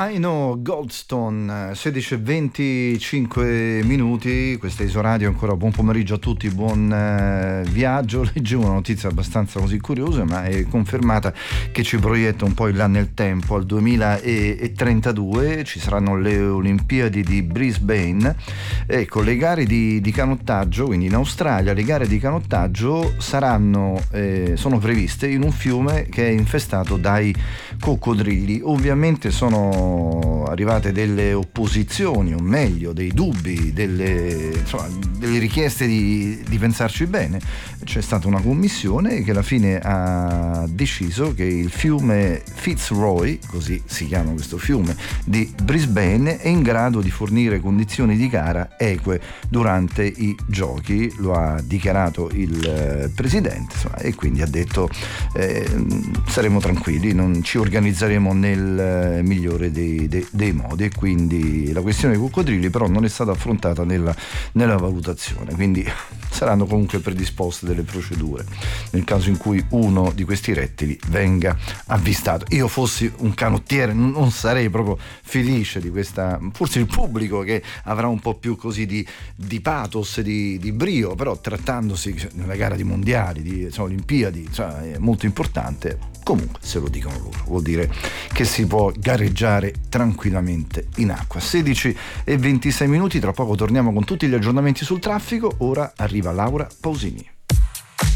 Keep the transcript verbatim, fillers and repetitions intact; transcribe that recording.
I Know Goldstone, sedici e venticinque minuti, questa è Isoradio, ancora buon pomeriggio a tutti, buon eh, viaggio. Leggevo una notizia abbastanza così curiosa, ma è confermata, che ci proietta un po' in là nel tempo. Al duemilatrentadue ci saranno le Olimpiadi di Brisbane. Ecco, le gare di, di canottaggio, quindi in Australia le gare di canottaggio saranno, eh, sono previste in un fiume che è infestato dai coccodrilli. Ovviamente sono arrivate delle opposizioni, o meglio dei dubbi, delle, insomma, delle richieste di, di pensarci bene. C'è stata una commissione che alla fine ha deciso che il fiume Fitzroy, così si chiama questo fiume di Brisbane, è in grado di fornire condizioni di gara eque durante i giochi. Lo ha dichiarato il eh, presidente, insomma, e quindi ha detto eh, saremo tranquilli, non ci organizzeremo nel eh, migliore dei, dei, dei modi. E quindi la questione dei coccodrilli però non è stata affrontata nella, nella valutazione, quindi saranno comunque predisposte delle procedure nel caso in cui uno di questi rettili venga avvistato. Io fossi un canottiere non sarei proprio felice di questa, forse il pubblico che avrà un po' più così di, di pathos, di, di brio, però trattandosi nella gara di mondiali, di insomma, Olimpiadi, cioè, è molto importante. Comunque se lo dicono loro vuol dire che si può gareggiare tranquillamente in acqua. Sedici e ventisei minuti, tra poco torniamo con tutti gli aggiornamenti sul traffico. Ora arriva Laura Pausini.